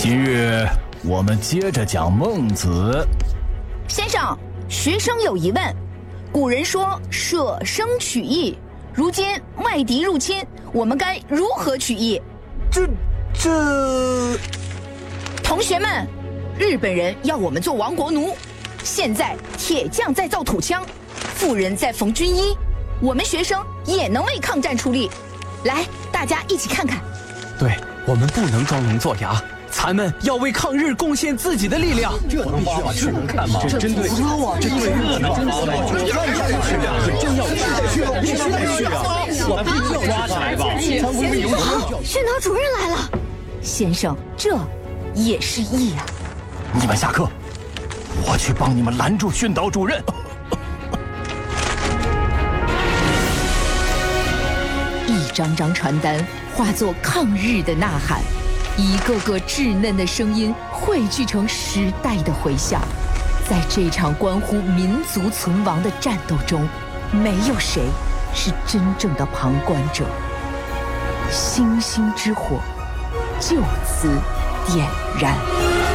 今日我们接着讲孟子。 先生，学生有疑问。古人说舍生取义，如今外敌入侵，我们该如何取义？同学们，日本人要我们做亡国奴，现在铁匠在造土枪，富人在缝军衣，我们学生也能为抗战出力。来，大家一起看看。 对，我们不能装聋作哑，咱们要为抗日贡献自己的力量。 这能必须要去能看吗？这真对，这对热闹，真要去，必须得去啊！我必须要抓起来吧！ 训导主任来了，先生，这也是义啊！ 你们下课，我去帮你们拦住训导主任。 一张张传单化作抗日的呐喊，一个个稚嫩的声音汇聚成时代的回响。在这场关乎民族存亡的战斗中，没有谁是真正的旁观者。星星之火就此点燃。